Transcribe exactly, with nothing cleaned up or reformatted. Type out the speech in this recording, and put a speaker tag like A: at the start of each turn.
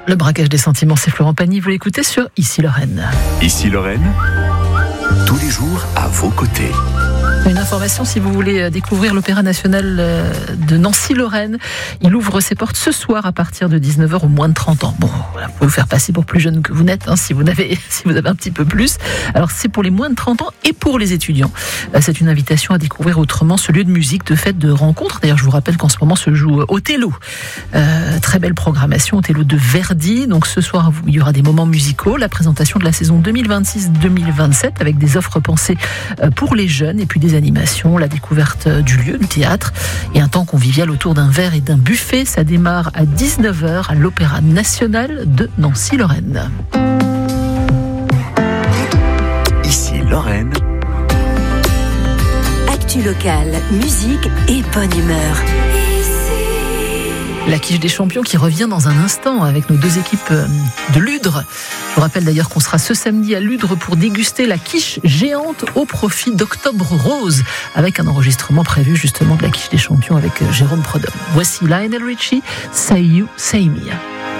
A: Le braquage des sentiments, c'est Florent Pagny. Vous l'écoutez sur Ici Lorraine.
B: Ici Lorraine, tous les jours à vos côtés.
A: Une information, si vous voulez découvrir l'Opéra National de Nancy-Lorraine, il ouvre ses portes ce soir à partir de dix-neuf heures aux moins de trente ans. Bon, voilà, vous pouvez vous faire passer pour plus jeune que vous n'êtes, hein, si vous avez, si vous avez un petit peu plus. Alors c'est pour les moins de trente ans et pour les étudiants. C'est une invitation à découvrir autrement ce lieu de musique, de fête, de rencontre. D'ailleurs, je vous rappelle qu'en ce moment se joue Othello. Euh, très belle programmation, Othello de Verdi. Donc ce soir, il y aura des moments musicaux, la présentation de la saison deux mille vingt-six deux mille vingt-sept avec des offres pensées pour les jeunes et puis des animations, la découverte du lieu, du théâtre et un temps convivial autour d'un verre et d'un buffet. Ça démarre à dix-neuf heures à l'Opéra National de Nancy-Lorraine.
B: Ici Lorraine.
C: Actu locale, musique et bonne humeur.
A: La quiche des champions qui revient dans un instant avec nos deux équipes de Ludre. Je vous rappelle d'ailleurs qu'on sera ce samedi à Ludre pour déguster la quiche géante au profit d'Octobre Rose avec un enregistrement prévu justement de la quiche des champions avec Jérôme Prodhomme. Voici Lionel Richie, Say You, Say Me.